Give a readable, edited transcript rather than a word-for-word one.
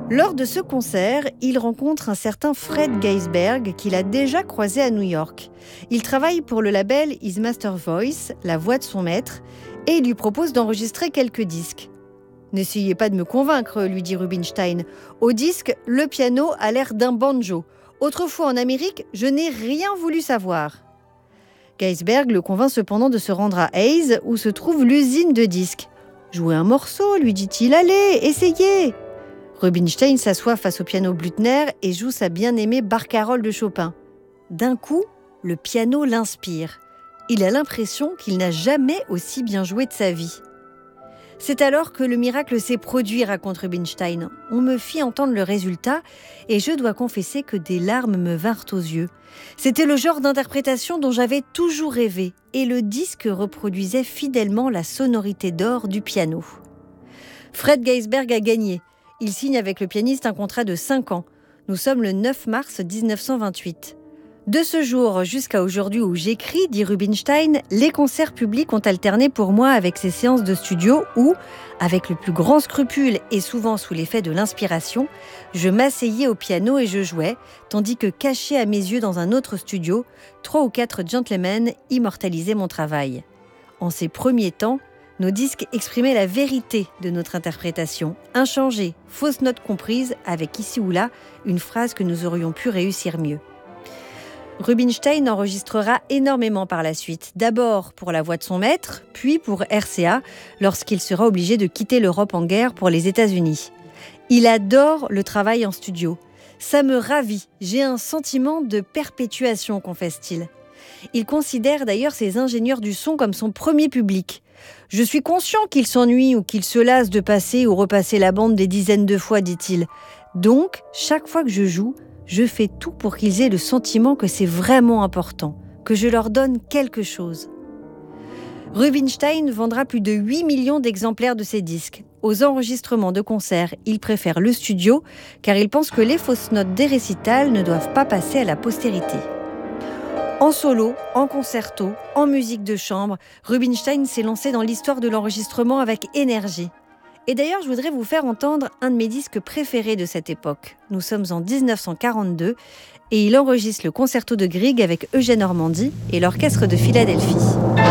Lors de ce concert, il rencontre un certain Fred Geisberg qu'il a déjà croisé à New York. Il travaille pour le label His Master Voice, la voix de son maître, et il lui propose d'enregistrer quelques disques. « N'essayez pas de me convaincre », lui dit Rubinstein. « Au disque, le piano a l'air d'un banjo. Autrefois en Amérique, je n'ai rien voulu savoir. » Geisberg le convainc cependant de se rendre à Hayes, où se trouve l'usine de disques. « Jouez un morceau », lui dit-il. « Allez, essayez !» Rubinstein s'assoit face au piano Blüthner et joue sa bien-aimée Barcarolle de Chopin. D'un coup, le piano l'inspire. Il a l'impression qu'il n'a jamais aussi bien joué de sa vie. C'est alors que le miracle s'est produit, raconte Rubinstein. On me fit entendre le résultat et je dois confesser que des larmes me vinrent aux yeux. C'était le genre d'interprétation dont j'avais toujours rêvé et le disque reproduisait fidèlement la sonorité d'or du piano. Fred Geisberg a gagné. Il signe avec le pianiste un contrat de 5 ans. Nous sommes le 9 mars 1928. De ce jour jusqu'à aujourd'hui où j'écris, dit Rubinstein, les concerts publics ont alterné pour moi avec ces séances de studio où, avec le plus grand scrupule et souvent sous l'effet de l'inspiration, je m'asseyais au piano et je jouais, tandis que caché à mes yeux dans un autre studio, 3 ou 4 gentlemen immortalisaient mon travail. En ces premiers temps, nos disques exprimaient la vérité de notre interprétation, inchangée, fausse note comprise, avec ici ou là une phrase que nous aurions pu réussir mieux. Rubinstein enregistrera énormément par la suite, d'abord pour la voix de son maître, puis pour RCA, lorsqu'il sera obligé de quitter l'Europe en guerre pour les États-Unis. Il adore le travail en studio. « Ça me ravit, j'ai un sentiment de perpétuation », confesse-t-il. Il considère d'ailleurs ses ingénieurs du son comme son premier public. « Je suis conscient qu'ils s'ennuient ou qu'ils se lassent de passer ou repasser la bande des dizaines de fois, dit-il. Donc, chaque fois que je joue, je fais tout pour qu'ils aient le sentiment que c'est vraiment important, que je leur donne quelque chose. » Rubinstein vendra plus de 8 millions d'exemplaires de ses disques. Aux enregistrements de concerts, il préfère le studio, car il pense que les fausses notes des récitals ne doivent pas passer à la postérité. En solo, en concerto, en musique de chambre, Rubinstein s'est lancé dans l'histoire de l'enregistrement avec énergie. Et d'ailleurs, je voudrais vous faire entendre un de mes disques préférés de cette époque. Nous sommes en 1942 et il enregistre le concerto de Grieg avec Eugène Ormandy et l'orchestre de Philadelphie.